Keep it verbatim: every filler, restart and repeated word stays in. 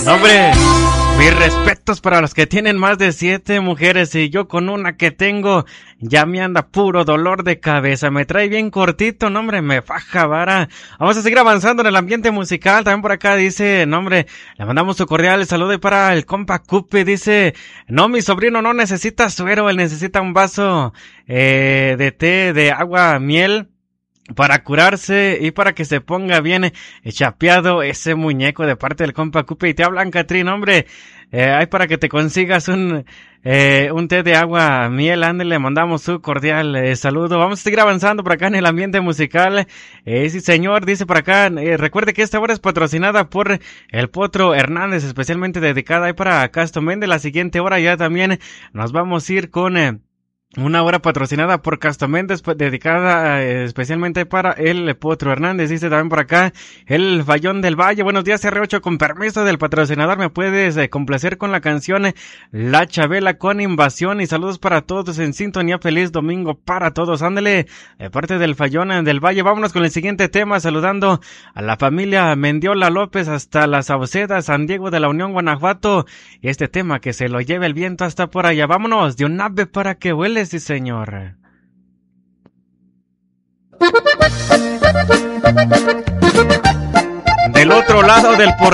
No, hombre, mis respetos para los que tienen más de siete mujeres y yo con una que tengo ya me anda puro dolor de cabeza. Me trae bien cortito, no, hombre, me faja vara. Vamos a seguir avanzando en el ambiente musical. También por acá dice, no, hombre, le mandamos su cordial saludo y para el compa Cupi. Dice, no, mi sobrino no necesita suero, él necesita un vaso eh, de té de agua, miel, para curarse y para que se ponga bien chapeado ese muñeco de parte del compa Cupe. Y te hablan, Catrín, hombre, eh, hay para que te consigas un eh, un té de agua, miel, ándale, le mandamos su cordial eh, saludo. Vamos a seguir avanzando por acá en el ambiente musical. Eh, sí, señor, dice por acá, eh, recuerde que esta hora es patrocinada por el Potro Hernández, especialmente dedicada ahí para Castro Méndez. La siguiente hora ya también nos vamos a ir con... Eh, Una hora patrocinada por Castro Méndez, pues, dedicada eh, especialmente para el Potro Hernández. Dice también por acá, el Fallón del Valle. Buenos días, R ocho, con permiso del patrocinador, ¿me puedes eh, complacer con la canción eh, La Chabela con Invasión? Y saludos para todos en sintonía. Feliz domingo para todos. Ándele, de parte del Fallón eh, del Valle. Vámonos con el siguiente tema, saludando a la familia Mendiola López hasta la Sauceda, San Diego de la Unión, Guanajuato. Y este tema, que se lo lleve el viento hasta por allá. Vámonos, de un ave para que huele. Sí, señor. Del otro lado del portal.